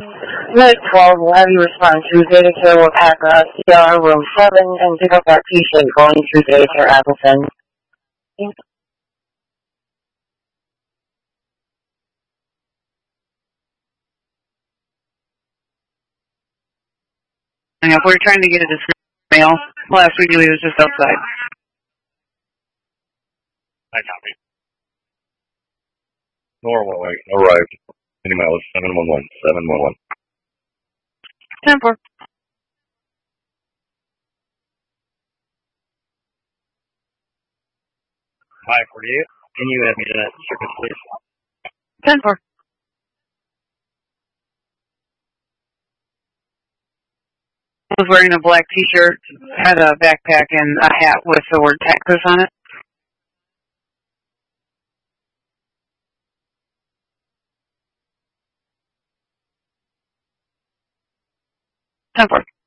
Unit 12 will have you respond to Data Care will pack CR room 7 and pick up that T-shape going through Data Care Appleton. And if we're trying to get a description mail, last week he was just outside. I copy. Norway arrived. Any mileage 711. 711. 10-4. Hi, 48. Can you add me to that circuit, please? 10-4. Was wearing a black T-shirt, had a backpack and a hat with the word Texas on it. Ten-4.